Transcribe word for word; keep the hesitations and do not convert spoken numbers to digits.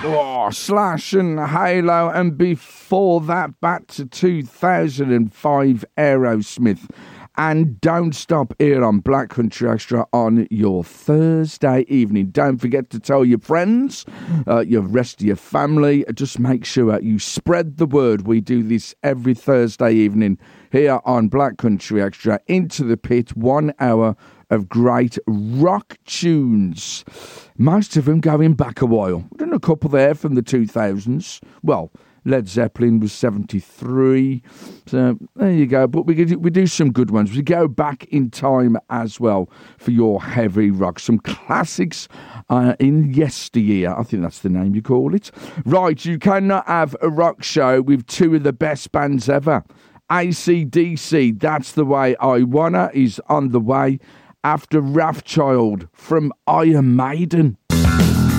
Oh, Slash and Halo, and before that, back to two thousand five, Aerosmith. And Don't Stop here on Black Country Extra on your Thursday evening. Don't forget to tell your friends, uh, your rest of your family. Just make sure you spread the word. We do this every Thursday evening here on Black Country Extra. Into the Pit, one hour of great rock tunes. Most of them going back a while. We've done a couple there from the two thousands. Well, Led Zeppelin was seventy-three. So there you go. But we we do some good ones. We go back in time as well for your heavy rock. Some classics uh, in yesteryear. I think that's the name you call it. Right, you cannot have a rock show with two of the best bands ever. A C D C, That's the Way I Wanna, is on the way after Wrathchild from Iron Maiden.